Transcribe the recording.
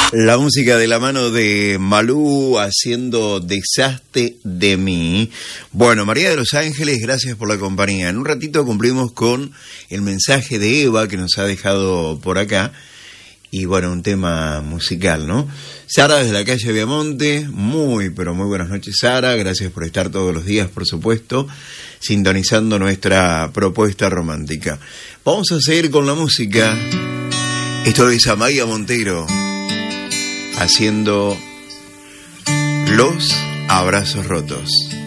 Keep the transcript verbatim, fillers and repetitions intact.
La música de la mano de Malú haciendo Deshazte de mí. Bueno, María de los Ángeles, gracias por la compañía. En un ratito cumplimos con el mensaje de Eva que nos ha dejado por acá. Y bueno, un tema musical, ¿no? Sara desde la calle Viamonte, muy, pero muy buenas noches, Sara. Gracias por estar todos los días, por supuesto, sintonizando nuestra propuesta romántica. Vamos a seguir con la música. Esto es Amaya Montero haciendo Los Abrazos Rotos.